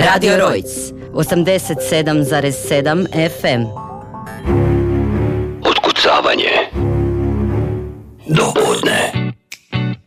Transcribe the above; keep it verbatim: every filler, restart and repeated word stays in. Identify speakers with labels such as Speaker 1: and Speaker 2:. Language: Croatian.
Speaker 1: Radio Rojc, osamdeset sedam zarez sedam F M.
Speaker 2: Otkucavanje do podne.